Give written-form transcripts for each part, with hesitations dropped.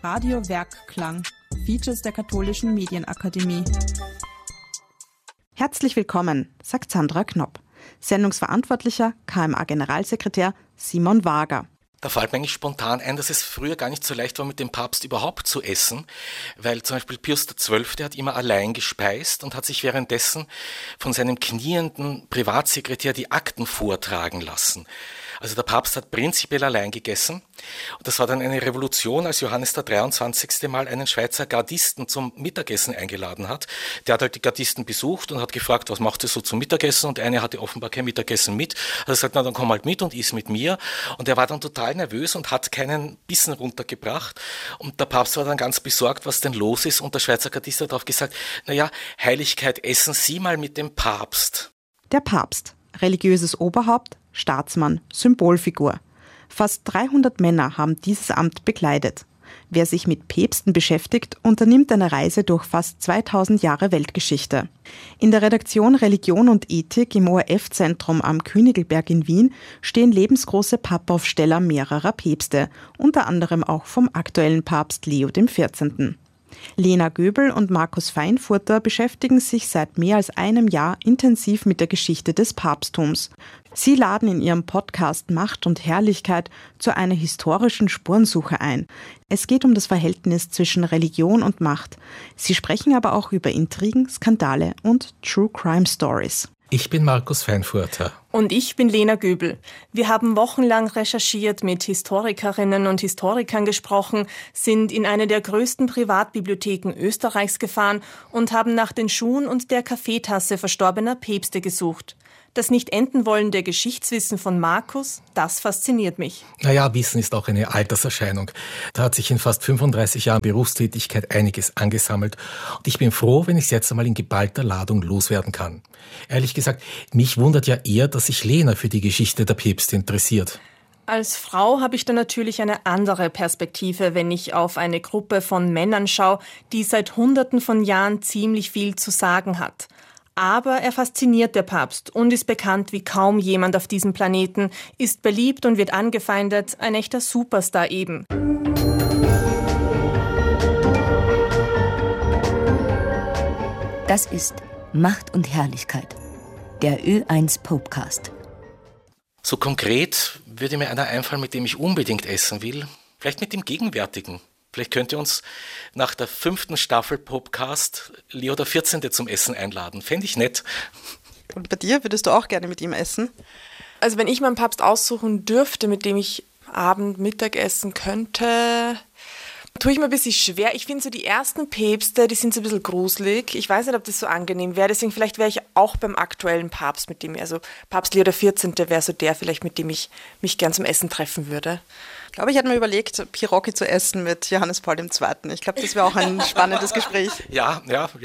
Radio Werkklang, Features der Katholischen Medienakademie. Herzlich willkommen, sagt Sandra Knopp. Sendungsverantwortlicher, KMA-Generalsekretär Simon Wager. Da fällt mir eigentlich spontan ein, dass es früher gar nicht so leicht war, mit dem Papst überhaupt zu essen, weil zum Beispiel Pius XII. Hat immer allein gespeist und hat sich währenddessen von seinem knienden Privatsekretär die Akten vortragen lassen. Also der Papst hat prinzipiell allein gegessen und das war dann eine Revolution, als Johannes der 23. Mal einen Schweizer Gardisten zum Mittagessen eingeladen hat. Der hat halt die Gardisten besucht und hat gefragt, was macht ihr so zum Mittagessen, und eine hatte offenbar kein Mittagessen mit. Also er sagt, na dann komm halt mit und iss mit mir, und er war dann total nervös und hat keinen Bissen runtergebracht und der Papst war dann ganz besorgt, was denn los ist, und der Schweizer Gardist hat darauf gesagt, naja, Heiligkeit, essen Sie mal mit dem Papst. Der Papst, religiöses Oberhaupt, Staatsmann, Symbolfigur. Fast 300 Männer haben dieses Amt bekleidet. Wer sich mit Päpsten beschäftigt, unternimmt eine Reise durch fast 2000 Jahre Weltgeschichte. In der Redaktion Religion und Ethik im ORF-Zentrum am Königelberg in Wien stehen lebensgroße Pappaufsteller mehrerer Päpste, unter anderem auch vom aktuellen Papst Leo XIV. Lena Göbel und Markus Feinfurter beschäftigen sich seit mehr als einem Jahr intensiv mit der Geschichte des Papsttums. Sie laden in ihrem Podcast Macht und Herrlichkeit zu einer historischen Spurensuche ein. Es geht um das Verhältnis zwischen Religion und Macht. Sie sprechen aber auch über Intrigen, Skandale und True Crime Stories. Ich bin Markus Feinfurter. Und ich bin Lena Göbel. Wir haben wochenlang recherchiert, mit Historikerinnen und Historikern gesprochen, sind in eine der größten Privatbibliotheken Österreichs gefahren und haben nach den Schuhen und der Kaffeetasse verstorbener Päpste gesucht. Das nicht enden wollende Geschichtswissen von Markus, das fasziniert mich. Naja, Wissen ist auch eine Alterserscheinung. Da hat sich in fast 35 Jahren Berufstätigkeit einiges angesammelt. Und ich bin froh, wenn ich es jetzt einmal in geballter Ladung loswerden kann. Ehrlich gesagt, mich wundert ja eher, dass sich Lena für die Geschichte der Päpste interessiert. Als Frau habe ich da natürlich eine andere Perspektive, wenn ich auf eine Gruppe von Männern schaue, die seit Hunderten von Jahren ziemlich viel zu sagen hat. Aber er fasziniert, der Papst, und ist bekannt wie kaum jemand auf diesem Planeten, ist beliebt und wird angefeindet, ein echter Superstar eben. Das ist Macht und Herrlichkeit, der Ö1 Popecast. So konkret würde mir einer einfallen, mit dem ich unbedingt essen will. Vielleicht mit dem gegenwärtigen. Vielleicht könnt ihr uns nach der 5. Staffel Popcast Leo XIV. Zum Essen einladen. Fände ich nett. Und bei dir, würdest du auch gerne mit ihm essen? Also wenn ich meinen Papst aussuchen dürfte, mit dem ich Abend, Mittag essen könnte, tue ich mir ein bisschen schwer. Ich finde so die ersten Päpste, die sind so ein bisschen gruselig. Ich weiß nicht, ob das so angenehm wäre. Deswegen vielleicht wäre ich auch beim aktuellen Papst, mit dem, also Papst Leo XIV. Wäre so der vielleicht, mit dem ich mich gern zum Essen treffen würde. Ich glaube, ich hätte mir überlegt, Pirocchi zu essen mit Johannes Paul II. Ich glaube, das wäre auch ein spannendes Gespräch. Ja.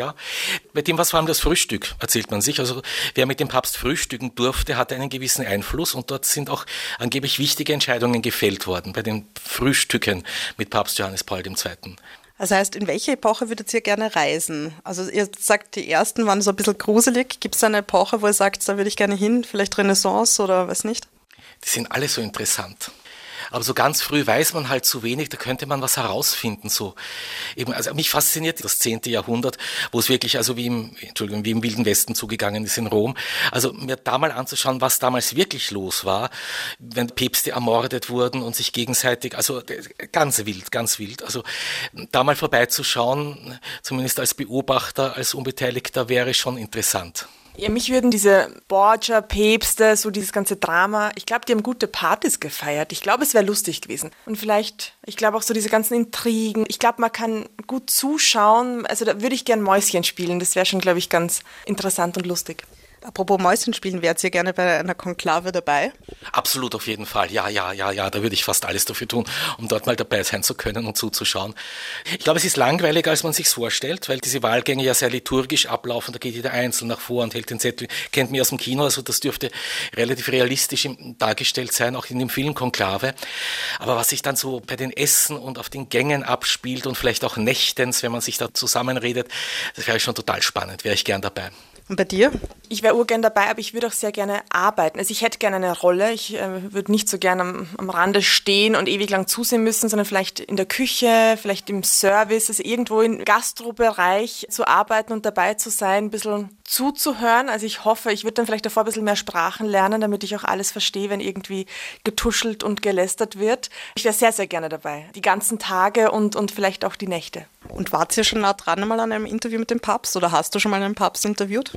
Bei dem war es vor allem das Frühstück, erzählt man sich. Also wer mit dem Papst frühstücken durfte, hatte einen gewissen Einfluss, und dort sind auch angeblich wichtige Entscheidungen gefällt worden, bei den Frühstücken mit Papst Johannes Paul II. Das heißt, in welche Epoche würdet ihr gerne reisen? Also ihr sagt, die ersten waren so ein bisschen gruselig. Gibt es eine Epoche, wo ihr sagt, da würde ich gerne hin? Vielleicht Renaissance oder weiß nicht? Die sind alle so interessant. Aber so ganz früh weiß man halt zu wenig, da könnte man was herausfinden. So. Eben, also mich fasziniert das 10. Jahrhundert, wo es wirklich also wie im Wilden Westen zugegangen ist in Rom. Also mir da mal anzuschauen, was damals wirklich los war, wenn Päpste ermordet wurden und sich gegenseitig, also ganz wild. Also da mal vorbeizuschauen, zumindest als Beobachter, als Unbeteiligter, wäre schon interessant. Ja, mich würden diese Borgia, Päpste, so dieses ganze Drama, ich glaube, die haben gute Partys gefeiert. Ich glaube, es wäre lustig gewesen. Und vielleicht, ich glaube auch so diese ganzen Intrigen. Ich glaube, man kann gut zuschauen. Also da würde ich gern Mäuschen spielen. Das wäre schon, glaube ich, ganz interessant und lustig. Apropos Mäuschen spielen, wärt ihr gerne bei einer Konklave dabei? Absolut, auf jeden Fall. Ja, da würde ich fast alles dafür tun, um dort mal dabei sein zu können und zuzuschauen. Ich glaube, es ist langweiliger, als man sich's vorstellt, weil diese Wahlgänge ja sehr liturgisch ablaufen. Da geht jeder einzeln nach vor und hält den Zettel. Kennt man aus dem Kino, also das dürfte relativ realistisch dargestellt sein, auch in dem Film Konklave. Aber was sich dann so bei den Essen und auf den Gängen abspielt und vielleicht auch nächtens, wenn man sich da zusammenredet, das wäre schon total spannend, wäre ich gern dabei. Und bei dir? Ich wäre urgern dabei, aber ich würde auch sehr gerne arbeiten. Also ich hätte gerne eine Rolle. Ich würde nicht so gerne am Rande stehen und ewig lang zusehen müssen, sondern vielleicht in der Küche, vielleicht im Service, also irgendwo im Gastrobereich zu arbeiten und dabei zu sein, ein bisschen zuzuhören. Also ich hoffe, ich würde dann vielleicht davor ein bisschen mehr Sprachen lernen, damit ich auch alles verstehe, wenn irgendwie getuschelt und gelästert wird. Ich wäre sehr, sehr gerne dabei. Die ganzen Tage und vielleicht auch die Nächte. Und wart ihr schon nah dran einmal an einem Interview mit dem Papst oder hast du schon mal einen Papst interviewt?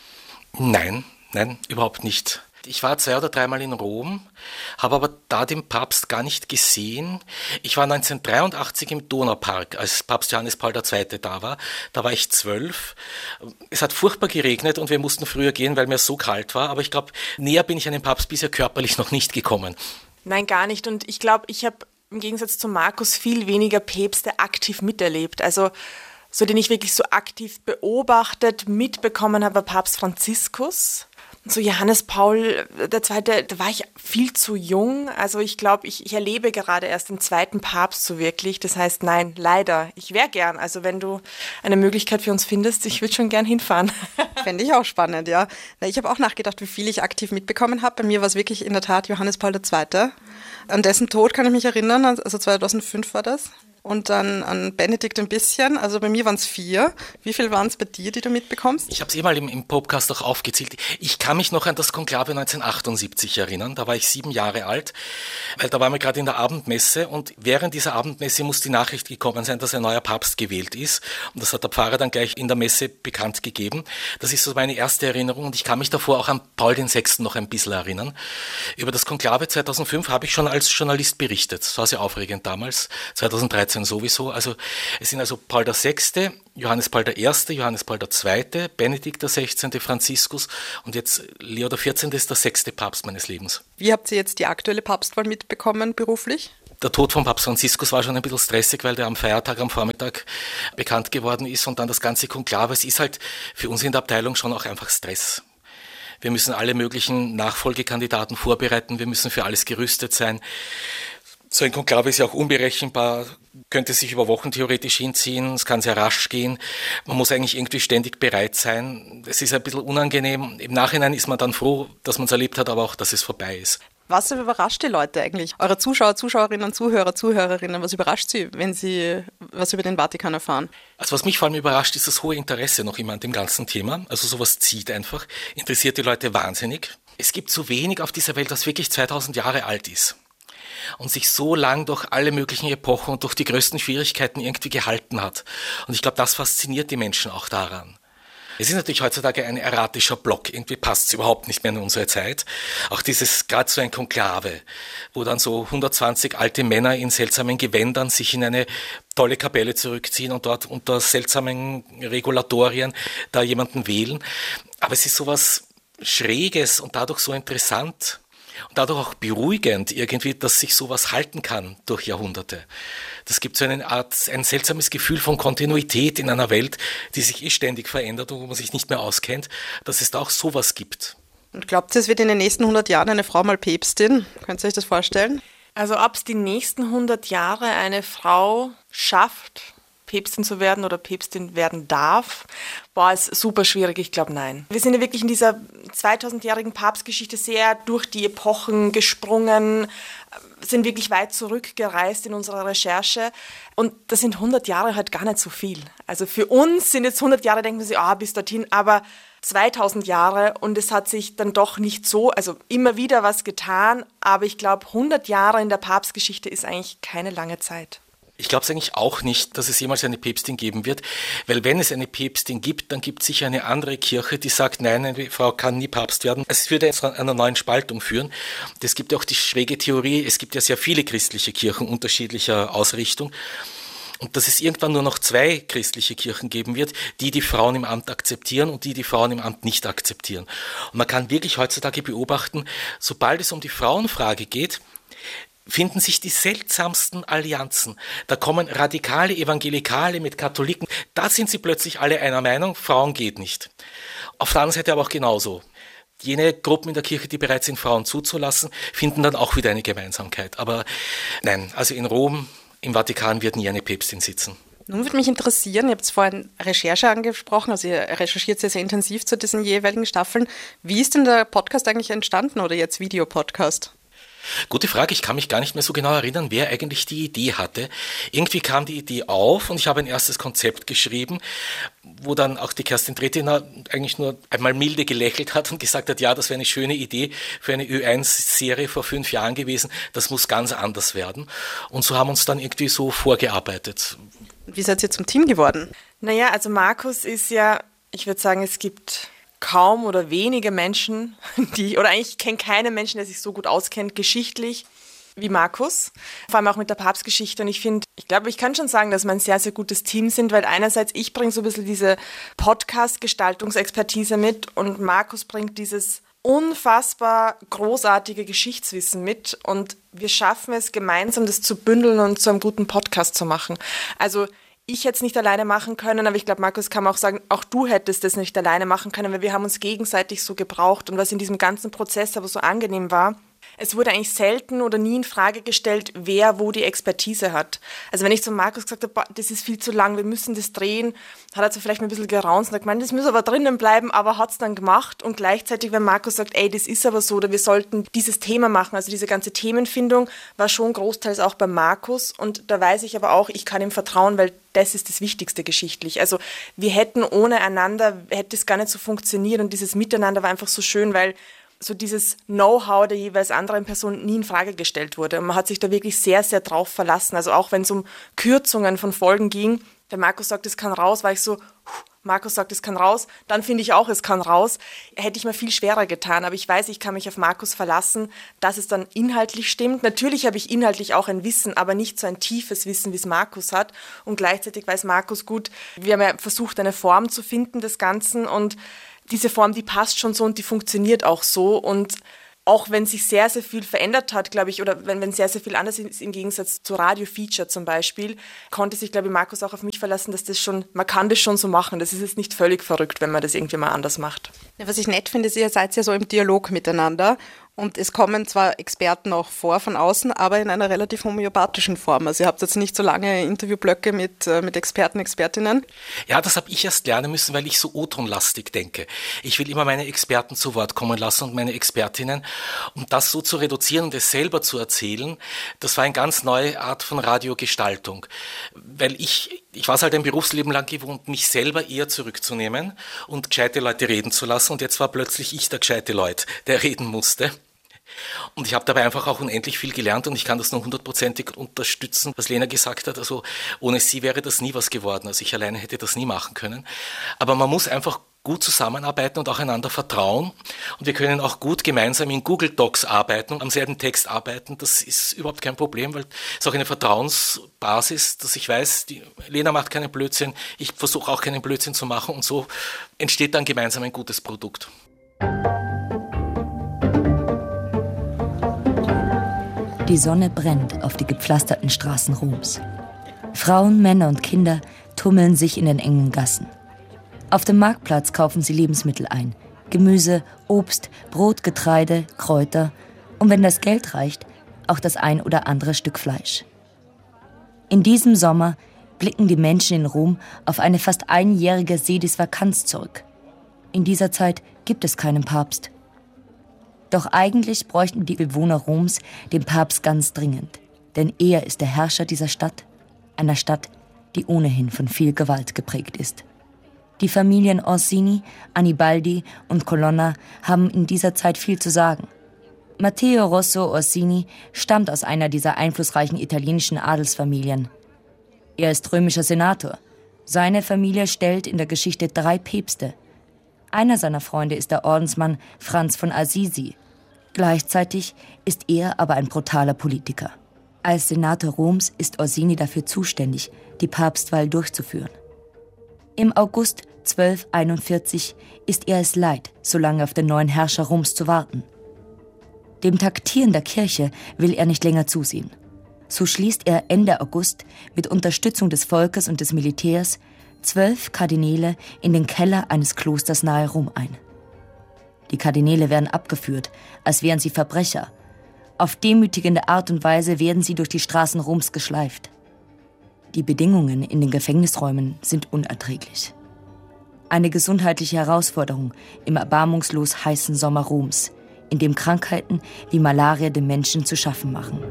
Nein, überhaupt nicht. Ich war 2 oder 3 Mal in Rom, habe aber da den Papst gar nicht gesehen. Ich war 1983 im Donaupark, als Papst Johannes Paul II. Da war. Da war ich 12. Es hat furchtbar geregnet und wir mussten früher gehen, weil mir so kalt war. Aber ich glaube, näher bin ich an den Papst bisher körperlich noch nicht gekommen. Nein, gar nicht. Und ich glaube, ich habe im Gegensatz zu Markus viel weniger Päpste aktiv miterlebt. Also so den ich wirklich so aktiv beobachtet, mitbekommen habe, war Papst Franziskus. So Johannes Paul II., da war ich viel zu jung. Also ich glaube, ich erlebe gerade erst den zweiten Papst so wirklich. Das heißt, nein, leider. Ich wäre gern. Also wenn du eine Möglichkeit für uns findest, ich würde schon gern hinfahren. Fände ich auch spannend, ja. Ich habe auch nachgedacht, wie viel ich aktiv mitbekommen habe. Bei mir war es wirklich in der Tat Johannes Paul II. An dessen Tod kann ich mich erinnern, also 2005 war das. Und dann an Benedikt ein bisschen, also bei mir waren es 4. Wie viel waren es bei dir, die du mitbekommst? Ich habe es mal im Podcast auch aufgezählt. Ich kann mich noch an das Konklave 1978 erinnern, da war ich 7 Jahre alt, weil da waren wir gerade in der Abendmesse und während dieser Abendmesse muss die Nachricht gekommen sein, dass ein neuer Papst gewählt ist. Und das hat der Pfarrer dann gleich in der Messe bekannt gegeben. Das ist so meine erste Erinnerung und ich kann mich davor auch an Paul VI. Noch ein bisschen erinnern. Über das Konklave 2005 habe ich schon als Journalist berichtet. Das war sehr aufregend damals, 2013 sowieso. Also es sind also Paul VI., Johannes Paul I., Johannes Paul II., Benedikt XVI., Franziskus und jetzt Leo XIV. Ist der 6. Papst meines Lebens. Wie habt ihr jetzt die aktuelle Papstwahl mitbekommen beruflich? Der Tod von Papst Franziskus war schon ein bisschen stressig, weil der am Feiertag am Vormittag bekannt geworden ist und dann das ganze Konklave. Es ist halt für uns in der Abteilung schon auch einfach Stress. Wir müssen alle möglichen Nachfolgekandidaten vorbereiten, wir müssen für alles gerüstet sein. So ein Konklave ist ja auch unberechenbar, könnte sich über Wochen theoretisch hinziehen, es kann sehr rasch gehen. Man muss eigentlich irgendwie ständig bereit sein. Es ist ein bisschen unangenehm. Im Nachhinein ist man dann froh, dass man es erlebt hat, aber auch, dass es vorbei ist. Was überrascht die Leute eigentlich? Eure Zuschauer, Zuschauerinnen, Zuhörer, Zuhörerinnen, was überrascht sie, wenn sie was über den Vatikan erfahren? Also was mich vor allem überrascht, ist das hohe Interesse noch immer an dem ganzen Thema. Also sowas zieht einfach, interessiert die Leute wahnsinnig. Es gibt so wenig auf dieser Welt, das wirklich 2000 Jahre alt ist und sich so lang durch alle möglichen Epochen und durch die größten Schwierigkeiten irgendwie gehalten hat. Und ich glaube, das fasziniert die Menschen auch daran. Es ist natürlich heutzutage ein erratischer Block, irgendwie passt es überhaupt nicht mehr in unsere Zeit. Auch dieses, gerade so ein Konklave, wo dann so 120 alte Männer in seltsamen Gewändern sich in eine tolle Kapelle zurückziehen und dort unter seltsamen Regulatorien da jemanden wählen. Aber es ist sowas Schräges und dadurch so interessant. Und dadurch auch beruhigend irgendwie, dass sich sowas halten kann durch Jahrhunderte. Das gibt so ein seltsames Gefühl von Kontinuität in einer Welt, die sich ständig verändert und wo man sich nicht mehr auskennt, dass es da auch sowas gibt. Und glaubt ihr, es wird in den nächsten 100 Jahren eine Frau mal Päpstin? Könnt ihr euch das vorstellen? Also ob es die nächsten 100 Jahre eine Frau schafft, Päpstin zu werden oder Päpstin werden darf, ist super schwierig. Ich glaube, nein. Wir sind ja wirklich in dieser 2000-jährigen Papstgeschichte sehr durch die Epochen gesprungen, sind wirklich weit zurückgereist in unserer Recherche und das sind 100 Jahre halt gar nicht so viel. Also für uns sind jetzt 100 Jahre, denken wir sich, bis dorthin, aber 2000 Jahre und es hat sich dann doch nicht so, also immer wieder was getan, aber ich glaube, 100 Jahre in der Papstgeschichte ist eigentlich keine lange Zeit. Ich glaube es eigentlich auch nicht, dass es jemals eine Päpstin geben wird, weil wenn es eine Päpstin gibt, dann gibt es sicher eine andere Kirche, die sagt, nein, eine Frau kann nie Papst werden. Es würde zu einer neuen Spaltung führen. Es gibt ja auch die schräge Theorie, es gibt ja sehr viele christliche Kirchen unterschiedlicher Ausrichtung und dass es irgendwann nur noch 2 christliche Kirchen geben wird, die Frauen im Amt akzeptieren und die Frauen im Amt nicht akzeptieren. Und man kann wirklich heutzutage beobachten, sobald es um die Frauenfrage geht, finden sich die seltsamsten Allianzen. Da kommen radikale Evangelikale mit Katholiken. Da sind sie plötzlich alle einer Meinung, Frauen geht nicht. Auf der anderen Seite aber auch genauso. Jene Gruppen in der Kirche, die bereit sind, Frauen zuzulassen, finden dann auch wieder eine Gemeinsamkeit. Aber nein, also in Rom, im Vatikan wird nie eine Päpstin sitzen. Nun würde mich interessieren, ihr habt vorhin Recherche angesprochen, also ihr recherchiert sehr, sehr intensiv zu diesen jeweiligen Staffeln. Wie ist denn der Podcast eigentlich entstanden oder jetzt Videopodcast? Gute Frage, ich kann mich gar nicht mehr so genau erinnern, wer eigentlich die Idee hatte. Irgendwie kam die Idee auf und ich habe ein erstes Konzept geschrieben, wo dann auch die Kerstin Tretiner eigentlich nur einmal milde gelächelt hat und gesagt hat, ja, das wäre eine schöne Idee für eine Ö1-Serie vor 5 Jahren gewesen, das muss ganz anders werden. Und so haben wir uns dann irgendwie so vorgearbeitet. Wie seid ihr zum Team geworden? Naja, also Markus ist ja, ich würde sagen, es gibt kaum oder wenige Menschen, oder eigentlich kenne keinen Menschen, der sich so gut auskennt, geschichtlich wie Markus, vor allem auch mit der Papstgeschichte. Und ich glaube, ich kann schon sagen, dass wir ein sehr, sehr gutes Team sind, weil einerseits ich bringe so ein bisschen diese Podcast-Gestaltungsexpertise mit und Markus bringt dieses unfassbar großartige Geschichtswissen mit und wir schaffen es gemeinsam, das zu bündeln und zu einem guten Podcast zu machen. Also ich hätte es nicht alleine machen können, aber ich glaube, Markus kann auch sagen, auch du hättest es nicht alleine machen können, weil wir haben uns gegenseitig so gebraucht und was in diesem ganzen Prozess aber so angenehm war, es wurde eigentlich selten oder nie in Frage gestellt, wer wo die Expertise hat. Also wenn ich zu Markus gesagt habe, das ist viel zu lang, wir müssen das drehen, hat er so vielleicht ein bisschen geraunzt und gesagt, das muss aber drinnen bleiben, aber hat es dann gemacht. Und gleichzeitig, wenn Markus sagt, ey, das ist aber so, oder wir sollten dieses Thema machen, also diese ganze Themenfindung war schon großteils auch bei Markus. Und da weiß ich aber auch, ich kann ihm vertrauen, weil das ist das Wichtigste geschichtlich. Also wir hätten ohne einander, hätte es gar nicht so funktioniert und dieses Miteinander war einfach so schön, weil so dieses Know-how der jeweils anderen Person nie in Frage gestellt wurde. Und man hat sich da wirklich sehr, sehr drauf verlassen. Also auch wenn es um Kürzungen von Folgen ging, wenn Markus sagt, es kann raus, war ich so, Markus sagt, es kann raus, dann finde ich auch, es kann raus. Hätte ich mir viel schwerer getan, aber ich weiß, ich kann mich auf Markus verlassen, dass es dann inhaltlich stimmt. Natürlich habe ich inhaltlich auch ein Wissen, aber nicht so ein tiefes Wissen, wie es Markus hat. Und gleichzeitig weiß Markus gut, wir haben ja versucht, eine Form zu finden des Ganzen und diese Form, die passt schon so und die funktioniert auch so und auch wenn sich sehr, sehr viel verändert hat, glaube ich, oder wenn sehr, sehr viel anders ist im Gegensatz zu Radio-Feature zum Beispiel, konnte sich, glaube ich, Markus auch auf mich verlassen, dass man kann das schon so machen. Das ist jetzt nicht völlig verrückt, wenn man das irgendwie mal anders macht. Ja, was ich nett finde, ist, ihr seid ja so im Dialog miteinander und es kommen zwar Experten auch vor von außen, aber in einer relativ homöopathischen Form. Also ihr habt jetzt nicht so lange Interviewblöcke mit Experten, Expertinnen. Ja, das habe ich erst lernen müssen, weil ich so O-Ton-lastig denke. Ich will immer meine Experten zu Wort kommen lassen und meine Expertinnen. Und das so zu reduzieren und es selber zu erzählen, das war eine ganz neue Art von Radiogestaltung. Weil ich war es halt ein Berufsleben lang gewohnt, mich selber eher zurückzunehmen und gescheite Leute reden zu lassen. Und jetzt war plötzlich ich der gescheite Leut, der reden musste. Und ich habe dabei einfach auch unendlich viel gelernt und ich kann das nur 100%ig unterstützen, was Lena gesagt hat. Also ohne sie wäre das nie was geworden. Also ich alleine hätte das nie machen können. Aber man muss einfach gut zusammenarbeiten und auch einander vertrauen. Und wir können auch gut gemeinsam in Google Docs arbeiten und am selben Text arbeiten. Das ist überhaupt kein Problem, weil es auch eine Vertrauensbasis, dass ich weiß, die Lena macht keinen Blödsinn, ich versuche auch keinen Blödsinn zu machen und so entsteht dann gemeinsam ein gutes Produkt. Die Sonne brennt auf die gepflasterten Straßen Roms. Frauen, Männer und Kinder tummeln sich in den engen Gassen. Auf dem Marktplatz kaufen sie Lebensmittel ein. Gemüse, Obst, Brot, Getreide, Kräuter und wenn das Geld reicht, auch das ein oder andere Stück Fleisch. In diesem Sommer blicken die Menschen in Rom auf eine fast einjährige Sedisvakanz zurück. In dieser Zeit gibt es keinen Papst. Doch eigentlich bräuchten die Bewohner Roms den Papst ganz dringend. Denn er ist der Herrscher dieser Stadt, einer Stadt, die ohnehin von viel Gewalt geprägt ist. Die Familien Orsini, Annibaldi und Colonna haben in dieser Zeit viel zu sagen. Matteo Rosso Orsini stammt aus einer dieser einflussreichen italienischen Adelsfamilien. Er ist römischer Senator. Seine Familie stellt in der Geschichte 3 Päpste. Einer seiner Freunde ist der Ordensmann Franz von Assisi. Gleichzeitig ist er aber ein brutaler Politiker. Als Senator Roms ist Orsini dafür zuständig, die Papstwahl durchzuführen. Im August 1241 ist er es leid, so lange auf den neuen Herrscher Roms zu warten. Dem Taktieren der Kirche will er nicht länger zusehen. So schließt er Ende August mit Unterstützung des Volkes und des Militärs 12 Kardinäle in den Keller eines Klosters nahe Rom ein. Die Kardinäle werden abgeführt, als wären sie Verbrecher. Auf demütigende Art und Weise werden sie durch die Straßen Roms geschleift. Die Bedingungen in den Gefängnisräumen sind unerträglich. Eine gesundheitliche Herausforderung im erbarmungslos heißen Sommer Roms, in dem Krankheiten wie Malaria den Menschen zu schaffen machen.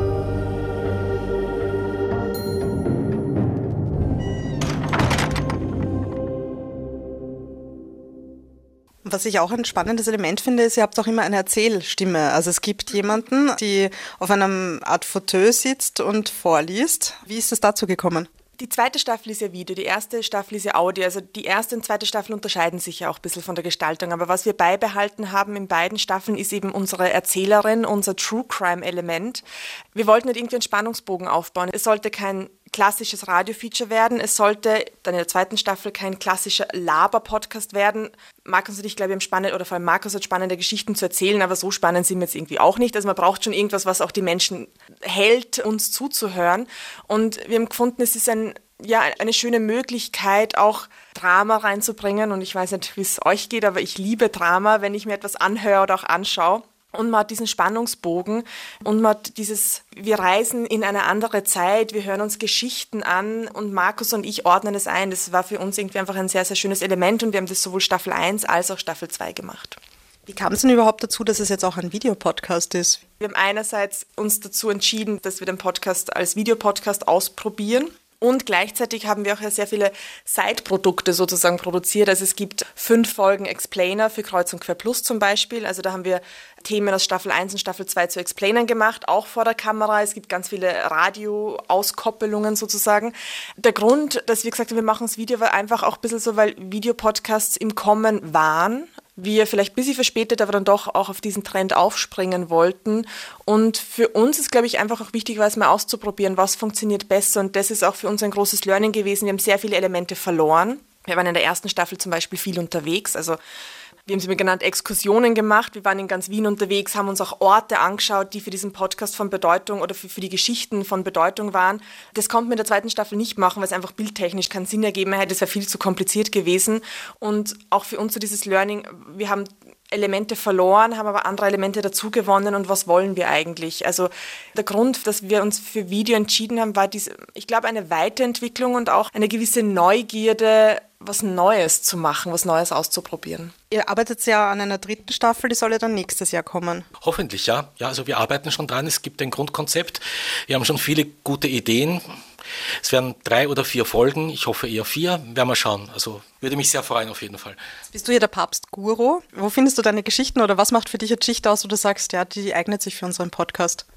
Was ich auch ein spannendes Element finde, ist, ihr habt auch immer eine Erzählstimme. Also es gibt jemanden, die auf einem Art Fauteuil sitzt und vorliest. Wie ist es dazu gekommen? Die zweite Staffel ist ja Video, die erste Staffel ist ja Audio. Also die erste und zweite Staffel unterscheiden sich ja auch ein bisschen von der Gestaltung. Aber was wir beibehalten haben in beiden Staffeln ist eben unsere Erzählerin, unser True-Crime-Element. Wir wollten nicht irgendwie einen Spannungsbogen aufbauen. Es sollte kein klassisches Radio-Feature werden. Es sollte dann in der zweiten Staffel kein klassischer Laber-Podcast werden. Markus und ich, glaube ich, haben spannende, oder vor allem Markus hat spannende Geschichten zu erzählen, aber so spannend sind wir jetzt irgendwie auch nicht. Also man braucht schon irgendwas, was auch die Menschen hält, uns zuzuhören. Und wir haben gefunden, es ist eine schöne Möglichkeit, auch Drama reinzubringen. Und ich weiß nicht, wie es euch geht, aber ich liebe Drama, wenn ich mir etwas anhöre oder auch anschaue. Und man hat diesen Spannungsbogen und man hat wir reisen in eine andere Zeit, wir hören uns Geschichten an und Markus und ich ordnen es ein. Das war für uns irgendwie einfach ein sehr, sehr schönes Element und wir haben das sowohl Staffel 1 als auch Staffel 2 gemacht. Wie kam es denn überhaupt dazu, dass es jetzt auch ein Videopodcast ist? Wir haben einerseits uns dazu entschieden, dass wir den Podcast als Videopodcast ausprobieren. Und gleichzeitig haben wir auch sehr viele Side-Produkte sozusagen produziert. Also es gibt 5 Folgen Explainer für Kreuz und Quer Plus zum Beispiel. Also da haben wir Themen aus Staffel 1 und Staffel 2 zu Explainern gemacht, auch vor der Kamera. Es gibt ganz viele Radio-Auskoppelungen sozusagen. Der Grund, dass wir gesagt haben, wir machen das Video, war einfach auch ein bisschen so, weil Videopodcasts im Kommen waren. Wir vielleicht ein bisschen verspätet, aber dann doch auch auf diesen Trend aufspringen wollten. Und für uns ist, glaube ich, einfach auch wichtig, was mal auszuprobieren, was funktioniert besser. Und das ist auch für uns ein großes Learning gewesen. Wir haben sehr viele Elemente verloren. Wir waren in der ersten Staffel zum Beispiel viel unterwegs. Also wir haben sie mir genannt, Exkursionen gemacht. Wir waren in ganz Wien unterwegs, haben uns auch Orte angeschaut, die für diesen Podcast von Bedeutung oder für die Geschichten von Bedeutung waren. Das konnten wir in der zweiten Staffel nicht machen, weil es einfach bildtechnisch keinen Sinn ergeben hätte. Das wäre viel zu kompliziert gewesen. Und auch für uns so dieses Learning, wir haben Elemente verloren, haben aber andere Elemente dazu gewonnen. Und was wollen wir eigentlich? Also der Grund, dass wir uns für Video entschieden haben, war ich glaube, eine Weiterentwicklung und auch eine gewisse Neugierde, was Neues zu machen, was Neues auszuprobieren. Ihr arbeitet ja an einer 3. Staffel, die soll ja dann nächstes Jahr kommen. Hoffentlich, ja. Ja, also wir arbeiten schon dran, es gibt ein Grundkonzept. Wir haben schon viele gute Ideen. Es werden 3 oder 4 Folgen, ich hoffe eher 4, werden wir schauen. Also würde mich sehr freuen auf jeden Fall. Bist du ja der Papst-Guru? Wo findest du deine Geschichten oder was macht für dich eine Geschichte aus, wo du sagst, ja, die eignet sich für unseren Podcast?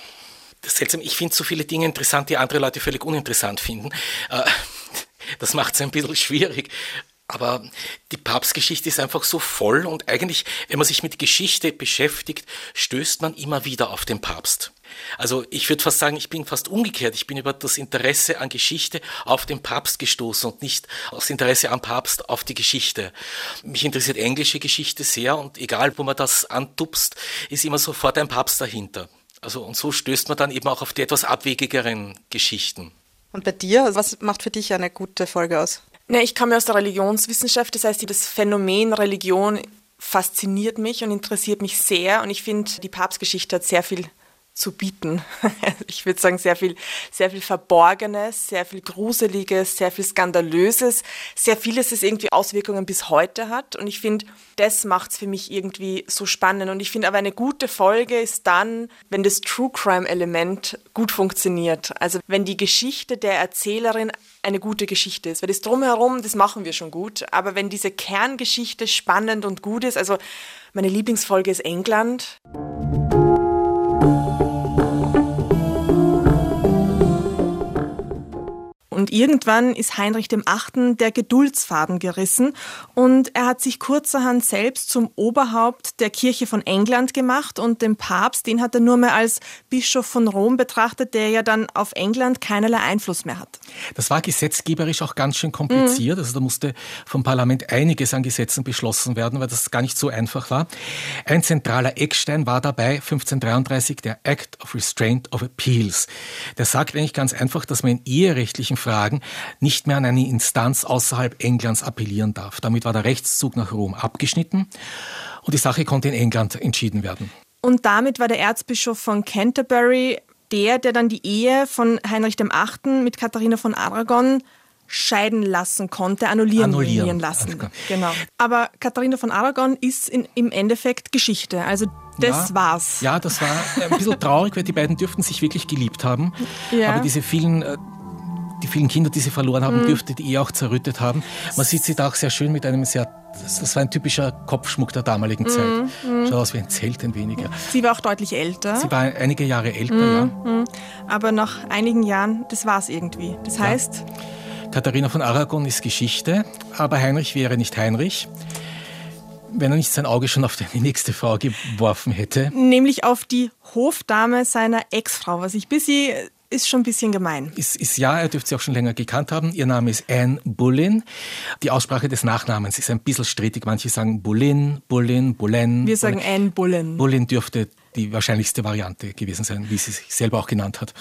Das ist seltsam, ich finde so viele Dinge interessant, die andere Leute völlig uninteressant finden. Das macht es ein bisschen schwierig. Aber die Papstgeschichte ist einfach so voll und eigentlich, wenn man sich mit Geschichte beschäftigt, stößt man immer wieder auf den Papst. Also ich würde fast sagen, ich bin fast umgekehrt. Ich bin über das Interesse an Geschichte auf den Papst gestoßen und nicht aus Interesse am Papst auf die Geschichte. Mich interessiert englische Geschichte sehr und egal, wo man das antupst, ist immer sofort ein Papst dahinter. Also und so stößt man dann eben auch auf die etwas abwegigeren Geschichten. Und bei dir, was macht für dich eine gute Folge aus? Ja, ich komme aus der Religionswissenschaft, das heißt, das Phänomen Religion fasziniert mich und interessiert mich sehr und ich finde, die Papstgeschichte hat sehr viel zu bieten. Ich würde sagen, sehr viel Verborgenes, sehr viel Gruseliges, sehr viel Skandalöses, sehr vieles, das irgendwie Auswirkungen bis heute hat. Und ich finde, das macht es für mich irgendwie so spannend. Und ich finde aber, eine gute Folge ist dann, wenn das True-Crime-Element gut funktioniert. Also wenn die Geschichte der Erzählerin eine gute Geschichte ist. Weil das Drumherum, das machen wir schon gut. Aber wenn diese Kerngeschichte spannend und gut ist, also meine Lieblingsfolge ist England. Und irgendwann ist Heinrich VIII. Der Geduldsfaden gerissen und er hat sich kurzerhand selbst zum Oberhaupt der Kirche von England gemacht und den Papst, den hat er nur mehr als Bischof von Rom betrachtet, der ja dann auf England keinerlei Einfluss mehr hat. Das war gesetzgeberisch auch ganz schön kompliziert. Also da musste vom Parlament einiges an Gesetzen beschlossen werden, weil das gar nicht so einfach war. Ein zentraler Eckstein war dabei 1533 der Act of Restraint of Appeals. Der sagt eigentlich ganz einfach, dass man in eherechtlichen Fragen nicht mehr an eine Instanz außerhalb Englands appellieren darf. Damit war der Rechtszug nach Rom abgeschnitten und die Sache konnte in England entschieden werden. Und damit war der Erzbischof von Canterbury der dann die Ehe von Heinrich VIII. Mit Katharina von Aragon scheiden lassen konnte, annullieren lassen. Genau. Aber Katharina von Aragon ist im Endeffekt Geschichte. Also das war's. Ja, das war ein bisschen traurig, weil die beiden dürften sich wirklich geliebt haben. Ja. Aber die vielen Kinder, die sie verloren haben, dürfte die Ehe auch zerrüttet haben. Man sieht sie da auch sehr schön mit einem das war ein typischer Kopfschmuck der damaligen Zeit. Schaut aus wie ein Zelt, ein wenig. Ja. Sie war auch deutlich älter. Sie war einige Jahre älter, Aber nach einigen Jahren, das war's irgendwie. Das heißt... Katharina von Aragon ist Geschichte, aber Heinrich wäre nicht Heinrich, wenn er nicht sein Auge schon auf die nächste Frau geworfen hätte. Nämlich auf die Hofdame seiner Ex-Frau, was ich ist schon ein bisschen gemein. Er dürfte sie auch schon länger gekannt haben. Ihr Name ist Anne Boleyn. Die Aussprache des Nachnamens ist ein bisschen strittig. Manche sagen Boleyn, Boleyn. Wir sagen Anne Boleyn. Boleyn dürfte die wahrscheinlichste Variante gewesen sein, wie sie sich selber auch genannt hat.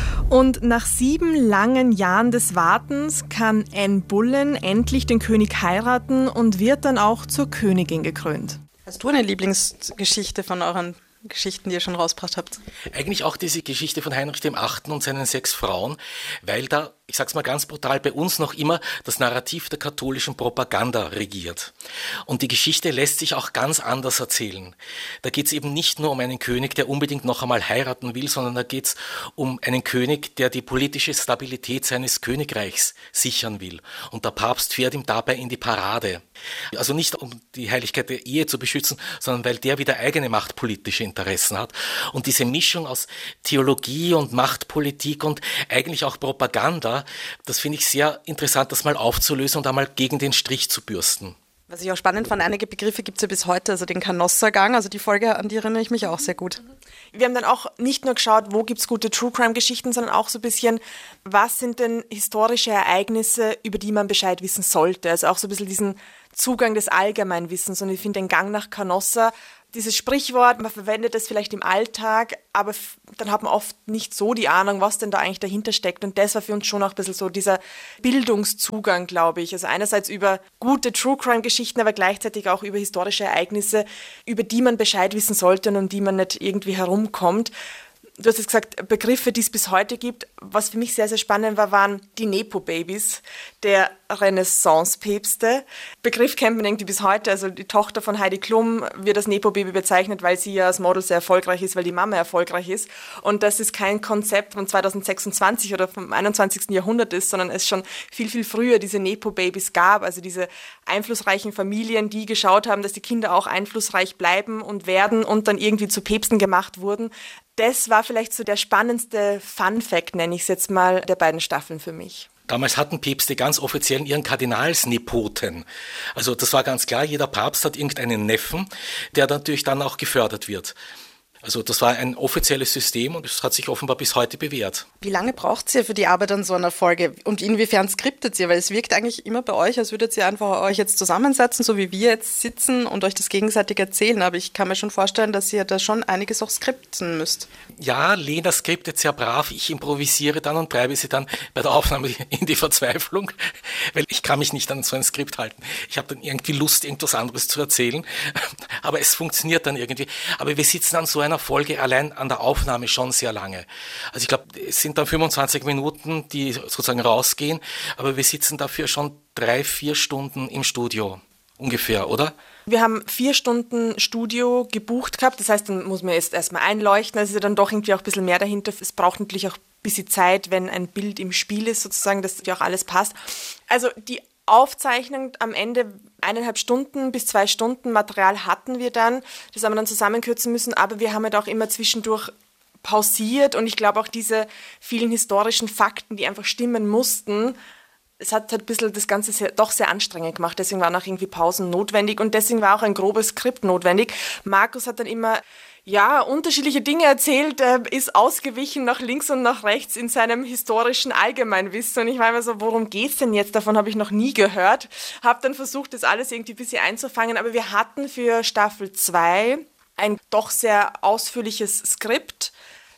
Und nach 7 langen Jahren des Wartens kann Anne Boleyn endlich den König heiraten und wird dann auch zur Königin gekrönt. Hast du eine Lieblingsgeschichte von euren Geschichten, die ihr schon rausgebracht habt? Eigentlich auch diese Geschichte von Heinrich VIII. Und seinen 6 Frauen, weil da, ich sag's mal ganz brutal, bei uns noch immer das Narrativ der katholischen Propaganda regiert. Und die Geschichte lässt sich auch ganz anders erzählen. Da geht's eben nicht nur um einen König, der unbedingt noch einmal heiraten will, sondern da geht's um einen König, der die politische Stabilität seines Königreichs sichern will. Und der Papst fährt ihm dabei in die Parade. Also nicht um die Heiligkeit der Ehe zu beschützen, sondern weil der wieder eigene machtpolitische Interessen hat. Und diese Mischung aus Theologie und Machtpolitik und eigentlich auch Propaganda, das finde ich sehr interessant, das mal aufzulösen und einmal gegen den Strich zu bürsten. Was ich auch spannend fand, einige Begriffe gibt es ja bis heute, also den Canossa-Gang, also die Folge, an die erinnere ich mich auch sehr gut. Wir haben dann auch nicht nur geschaut, wo gibt es gute True-Crime-Geschichten, sondern auch so ein bisschen, was sind denn historische Ereignisse, über die man Bescheid wissen sollte. Also auch so ein bisschen diesen Zugang des Allgemeinwissens. Und ich finde den Gang nach Canossa, dieses Sprichwort, man verwendet es vielleicht im Alltag, aber dann hat man oft nicht so die Ahnung, was denn da eigentlich dahinter steckt. Und das war für uns schon auch ein bisschen so dieser Bildungszugang, glaube ich. Also einerseits über gute True-Crime-Geschichten, aber gleichzeitig auch über historische Ereignisse, über die man Bescheid wissen sollte und um die man nicht irgendwie herumkommt. Du hast jetzt gesagt, Begriffe, die es bis heute gibt. Was für mich sehr, sehr spannend war, waren die Nepo-Babys der Renaissance-Päpste. Begriff kennt man irgendwie bis heute. Also die Tochter von Heidi Klum wird als Nepo-Baby bezeichnet, weil sie ja als Model sehr erfolgreich ist, weil die Mama erfolgreich ist. Und das ist kein Konzept von 2026 oder vom 21. Jahrhundert ist, sondern es schon viel, viel früher diese Nepo-Babys gab. Also diese einflussreichen Familien, die geschaut haben, dass die Kinder auch einflussreich bleiben und werden und dann irgendwie zu Päpsten gemacht wurden. Das war vielleicht so der spannendste Fun-Fact, nenne ich es jetzt mal, der beiden Staffeln für mich. Damals hatten Päpste ganz offiziell ihren Kardinalsnepoten. Also das war ganz klar, jeder Papst hat irgendeinen Neffen, der natürlich dann auch gefördert wird. Also das war ein offizielles System und es hat sich offenbar bis heute bewährt. Wie lange braucht ihr für die Arbeit an so einer Folge und inwiefern skriptet ihr? Weil es wirkt eigentlich immer bei euch, als würdet ihr einfach euch jetzt zusammensetzen, so wie wir jetzt sitzen und euch das gegenseitig erzählen. Aber ich kann mir schon vorstellen, dass ihr da schon einiges auch skripten müsst. Ja, Lena skriptet sehr brav. Ich improvisiere dann und treibe sie dann bei der Aufnahme in die Verzweiflung, weil ich kann mich nicht an so ein Skript halten. Ich habe dann irgendwie Lust, irgendwas anderes zu erzählen, aber es funktioniert dann irgendwie. Aber wir sitzen an so einer Folge allein an der Aufnahme schon sehr lange. Also ich glaube, es sind dann 25 Minuten, die sozusagen rausgehen, aber wir sitzen dafür schon 3-4 Stunden im Studio ungefähr, oder? Wir haben 4 Stunden Studio gebucht gehabt, das heißt, dann muss man jetzt erstmal einleuchten, das ist ja dann doch irgendwie auch ein bisschen mehr dahinter. Es braucht natürlich auch ein bisschen Zeit, wenn ein Bild im Spiel ist sozusagen, dass ja auch alles passt. Also die Aufzeichnung am Ende 1,5 Stunden bis 2 Stunden Material hatten wir dann. Das haben wir dann zusammenkürzen müssen, aber wir haben halt auch immer zwischendurch pausiert und ich glaube auch diese vielen historischen Fakten, die einfach stimmen mussten, es hat halt ein bisschen das Ganze doch sehr anstrengend gemacht. Deswegen waren auch irgendwie Pausen notwendig und deswegen war auch ein grobes Skript notwendig. Markus hat dann immer unterschiedliche Dinge erzählt, ist ausgewichen nach links und nach rechts in seinem historischen Allgemeinwissen. Und ich war immer so, worum geht's denn jetzt? Davon habe ich noch nie gehört. Habe dann versucht, das alles irgendwie ein bisschen einzufangen. Aber wir hatten für Staffel 2 ein doch sehr ausführliches Skript.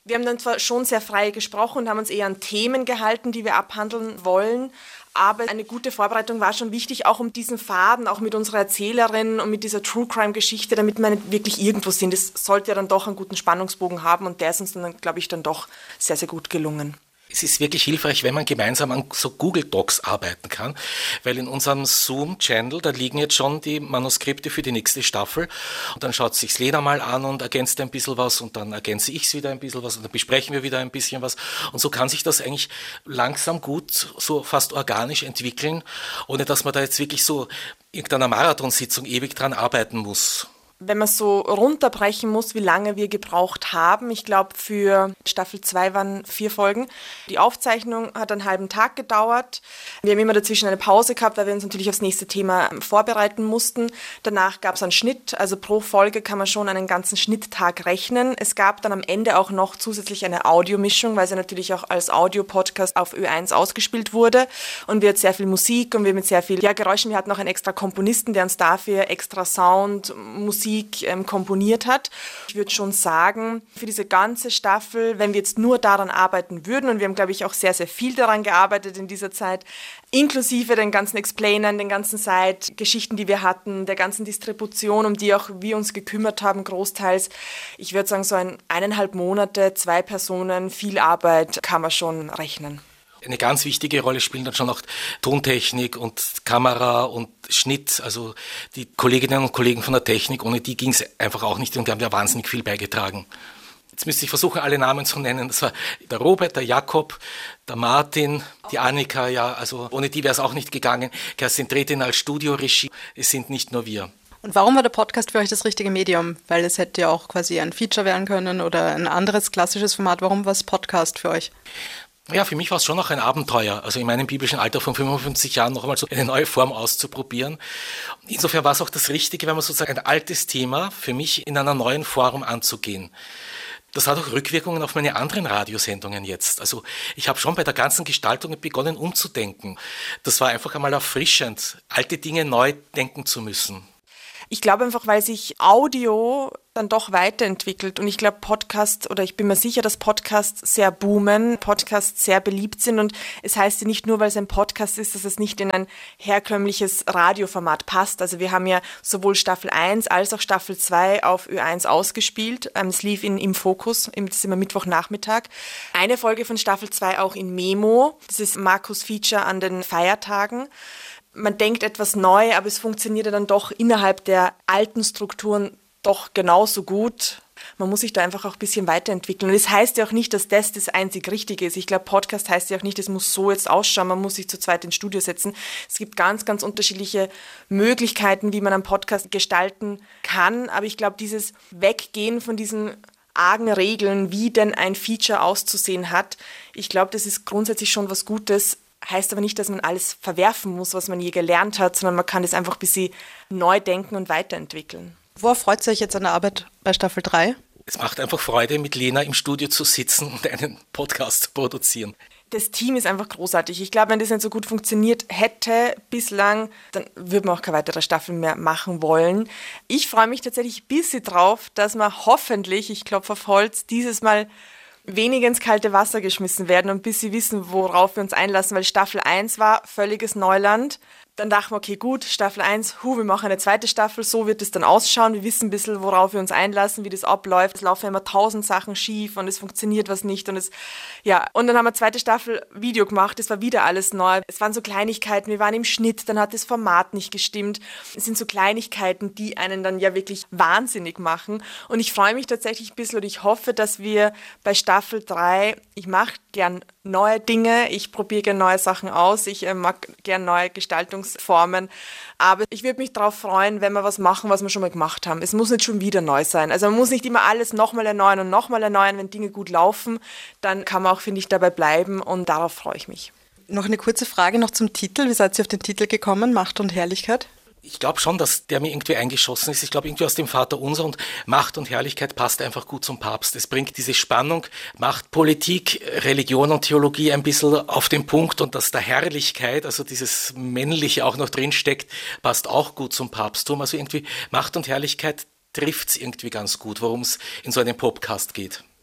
Wir haben dann zwar schon sehr frei gesprochen und haben uns eher an Themen gehalten, die wir abhandeln wollen, aber eine gute Vorbereitung war schon wichtig, auch um diesen Faden, auch mit unserer Erzählerin und mit dieser True-Crime-Geschichte, damit wir nicht wirklich irgendwo sind. Es sollte ja dann doch einen guten Spannungsbogen haben und der ist uns dann, glaube ich, dann doch sehr, sehr gut gelungen. Es ist wirklich hilfreich, wenn man gemeinsam an so Google Docs arbeiten kann, weil in unserem Zoom-Channel, da liegen jetzt schon die Manuskripte für die nächste Staffel und dann schaut sich's Lena mal an und ergänzt ein bisschen was und dann ergänze ich's wieder ein bisschen was und dann besprechen wir wieder ein bisschen was und so kann sich das eigentlich langsam gut, so fast organisch entwickeln, ohne dass man da jetzt wirklich so irgendeiner Marathonsitzung ewig dran arbeiten muss. Wenn man so runterbrechen muss, wie lange wir gebraucht haben, ich glaube für Staffel 2 waren 4 Folgen. Die Aufzeichnung hat einen halben Tag gedauert. Wir haben immer dazwischen eine Pause gehabt, weil wir uns natürlich aufs nächste Thema vorbereiten mussten. Danach gab es einen Schnitt, also pro Folge kann man schon einen ganzen Schnitttag rechnen. Es gab dann am Ende auch noch zusätzlich eine Audiomischung, weil sie natürlich auch als Audio-Podcast auf Ö1 ausgespielt wurde. Und wir hatten sehr viel Musik und wir mit sehr viel Geräuschen. Wir hatten auch einen extra Komponisten, der uns dafür extra Sound, Musik komponiert hat. Ich würde schon sagen, für diese ganze Staffel, wenn wir jetzt nur daran arbeiten würden, und wir haben, glaube ich, auch sehr, sehr viel daran gearbeitet in dieser Zeit, inklusive den ganzen Explainern, den ganzen Side-Geschichten, die wir hatten, der ganzen Distribution, um die auch wir uns gekümmert haben, großteils. Ich würde sagen, so 1,5 Monate, 2 Personen, viel Arbeit kann man schon rechnen. Eine ganz wichtige Rolle spielen dann schon auch Tontechnik und Kamera und Schnitt. Also die Kolleginnen und Kollegen von der Technik, ohne die ging es einfach auch nicht und die haben ja wahnsinnig viel beigetragen. Jetzt müsste ich versuchen, alle Namen zu nennen. Das war der Robert, der Jakob, der Martin, die Annika, ja, also ohne die wäre es auch nicht gegangen. Kerstin Tretin als Studioregie, es sind nicht nur wir. Und warum war der Podcast für euch das richtige Medium? Weil es hätte ja auch quasi ein Feature werden können oder ein anderes klassisches Format. Warum war es Podcast für euch? Ja, für mich war es schon noch ein Abenteuer, also in meinem biblischen Alter von 55 Jahren noch einmal so eine neue Form auszuprobieren. Insofern war es auch das Richtige, wenn man sozusagen ein altes Thema für mich in einer neuen Form anzugehen. Das hat auch Rückwirkungen auf meine anderen Radiosendungen jetzt. Also ich habe schon bei der ganzen Gestaltung begonnen umzudenken. Das war einfach einmal erfrischend, alte Dinge neu denken zu müssen. Ich glaube einfach, weil sich Audio dann doch weiterentwickelt und ich glaube Podcasts, oder ich bin mir sicher, dass Podcasts sehr boomen, Podcasts sehr beliebt sind und es heißt ja nicht nur, weil es ein Podcast ist, dass es nicht in ein herkömmliches Radioformat passt. Also wir haben ja sowohl Staffel 1 als auch Staffel 2 auf Ö1 ausgespielt. Es lief im Fokus, das ist immer Mittwochnachmittag. Eine Folge von Staffel 2 auch in Memo, das ist Markus Feature an den Feiertagen. Man denkt etwas neu, aber es funktioniert ja dann doch innerhalb der alten Strukturen doch genauso gut. Man muss sich da einfach auch ein bisschen weiterentwickeln. Und es heißt ja auch nicht, dass das einzig Richtige ist. Ich glaube, Podcast heißt ja auch nicht, es muss so jetzt ausschauen, man muss sich zu zweit ins Studio setzen. Es gibt ganz, ganz unterschiedliche Möglichkeiten, wie man einen Podcast gestalten kann. Aber ich glaube, dieses Weggehen von diesen argen Regeln, wie denn ein Feature auszusehen hat, ich glaube, das ist grundsätzlich schon was Gutes. Heißt aber nicht, dass man alles verwerfen muss, was man je gelernt hat, sondern man kann das einfach ein bisschen neu denken und weiterentwickeln. Worauf freut ihr euch jetzt an der Arbeit bei Staffel 3? Es macht einfach Freude, mit Lena im Studio zu sitzen und einen Podcast zu produzieren. Das Team ist einfach großartig. Ich glaube, wenn das nicht so gut funktioniert hätte bislang, dann würde man auch keine weitere Staffel mehr machen wollen. Ich freue mich tatsächlich ein bisschen drauf, dass wir hoffentlich, ich klopfe auf Holz, dieses Mal weniger ins kalte Wasser geschmissen werden und bis sie wissen, worauf wir uns einlassen, weil Staffel 1 war völliges Neuland. Dann dachten wir, okay, gut, Staffel 1, wir machen eine zweite Staffel, so wird es dann ausschauen. Wir wissen ein bisschen, worauf wir uns einlassen, wie das abläuft. Es laufen immer 1000 Sachen schief und es funktioniert was nicht. Und dann haben wir zweite Staffel Video gemacht, es war wieder alles neu. Es waren so Kleinigkeiten, wir waren im Schnitt, dann hat das Format nicht gestimmt. Es sind so Kleinigkeiten, die einen dann ja wirklich wahnsinnig machen. Und ich freue mich tatsächlich ein bisschen und ich hoffe, dass wir bei Staffel 3, ich mache gern neue Dinge, ich probiere gerne neue Sachen aus, ich mag gerne neue Gestaltungsformen, aber ich würde mich darauf freuen, wenn wir was machen, was wir schon mal gemacht haben. Es muss nicht schon wieder neu sein, also man muss nicht immer alles nochmal erneuern und nochmal erneuern, wenn Dinge gut laufen, dann kann man auch, finde ich, dabei bleiben und darauf freue ich mich. Noch eine kurze Frage noch zum Titel, wie seid ihr auf den Titel gekommen, Macht und Herrlichkeit? Ich glaube schon, dass der mir irgendwie eingeschossen ist. Ich glaube irgendwie aus dem Vaterunser und Macht und Herrlichkeit passt einfach gut zum Papst. Es bringt diese Spannung, Macht, Politik, Religion und Theologie ein bisschen auf den Punkt und dass da Herrlichkeit, also dieses Männliche auch noch drin steckt, passt auch gut zum Papsttum. Also irgendwie Macht und Herrlichkeit trifft es irgendwie ganz gut, worum es in so einem Podcast geht.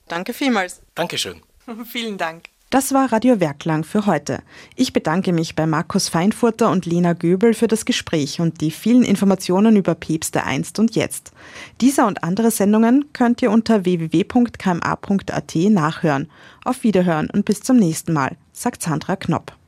Danke vielmals. Dankeschön. Vielen Dank. Das war Radio Werklang für heute. Ich bedanke mich bei Markus Feinfurter und Lena Göbel für das Gespräch und die vielen Informationen über Päpste einst und jetzt. Diese und andere Sendungen könnt ihr unter www.kma.at nachhören. Auf Wiederhören und bis zum nächsten Mal, sagt Sandra Knopp.